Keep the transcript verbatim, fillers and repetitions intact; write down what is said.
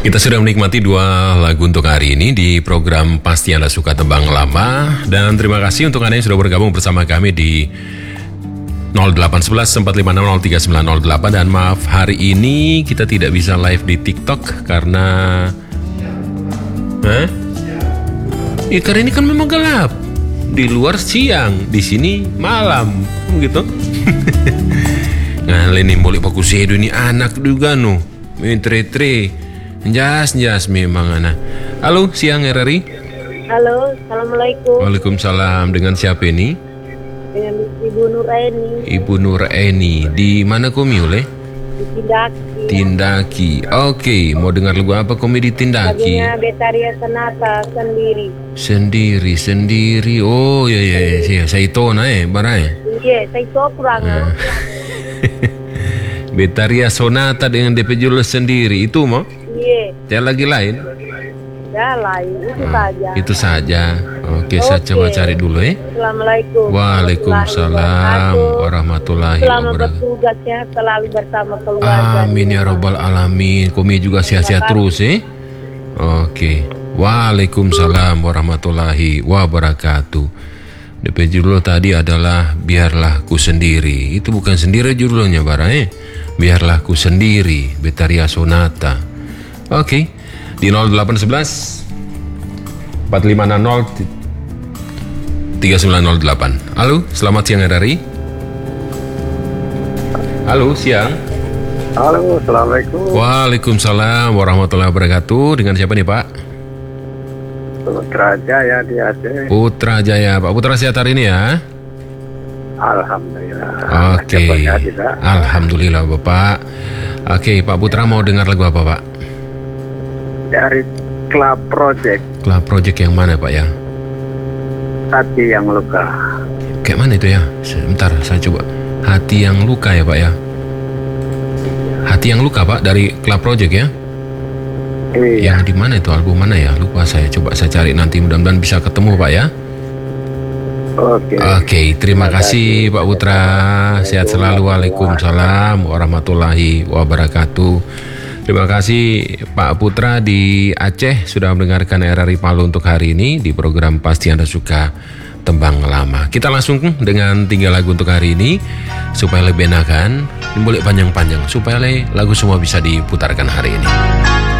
Kita sudah menikmati dua lagu untuk hari ini di program Pasti Anda Suka Tebang Lama. Dan terima kasih untuk Anda yang sudah bergabung bersama kami di nol delapan satu satu empat lima enam nol tiga sembilan nol delapan. Dan maaf, hari ini kita tidak bisa live di TikTok karena Hah? Ya, karena ini kan memang gelap. Di luar siang, di sini malam, gitu. Nah, ini boleh fokus edu ini anak juga no. Tre-tre. Jas, jas memang anak. Halo, siang R R I. Halo, assalamualaikum. Waalaikumsalam. Dengan siapa ini? Dengan Ibu Nuraini. Ibu Nuraini. Di mana komi oleh? Di Tindaki. Tindaki. Oke, mau dengar lagu apa komi di Tindaki? Lagunya Betharia Sonata, Sendiri. Sendiri, sendiri. Oh ya ya ya. Saya itu nah eh, barai. Iya, saya itu kurang. Nah. Betharia Sonata dengan D P judul Sendiri itu mau? Iya. Ada lagi lain? Ya lain, itu Hmm, saja. Itu saja. Oke, saya Oke. coba cari dulu ya. Assalamualaikum. Waalaikumsalam warahmatullahi Selamat wabarakatuh. bertugas ya, selalu bersama keluarga. Amin ya robbal alamin. Kami juga sehat-sehat terus eh. Oke. Waalaikumsalam warahmatullahi wabarakatuh. D P judul tadi adalah Biarlah Ku Sendiri. Itu bukan sendiri judulnya bara eh. Biarlah Ku Sendiri, Betharia Sonata. Oke. Di nol delapan satu satu empat lima enam nol tiga sembilan nol delapan. Halo, selamat siang R R I. Halo, siang. Halo, assalamualaikum. Waalaikumsalam warahmatullahi wabarakatuh. Dengan siapa nih Pak? Putra Jaya di Aceh. Putra Jaya. Pak Putra sehat hari ini ya? Alhamdulillah. Oke. Cepatnya tidak. Alhamdulillah Bapak. Oke, Pak Putra mau dengar lagu apa Pak? Dari Club Project, Club Project yang mana Pak ya? Hati Yang Luka. Kayak mana itu ya? Sebentar, saya coba. Hati Yang Luka ya Pak ya? Hati Yang Luka Pak dari Club Project ya? Iya. Yang di mana itu, album mana ya? Lupa saya. Coba saya cari nanti, mudah-mudahan bisa ketemu Pak ya. Oke. Oke, terima kasih Pak Putra. Sehat selalu. Waalaikumsalam warahmatullahi wabarakatuh. Terima kasih Pak Putra di Aceh sudah mendengarkan R R I Palu untuk hari ini di program Pasti Anda Suka Tembang Lama. Kita langsung dengan tiga lagu untuk hari ini supaya lebih enakan, boleh panjang-panjang supaya lagu semua bisa diputarkan hari ini.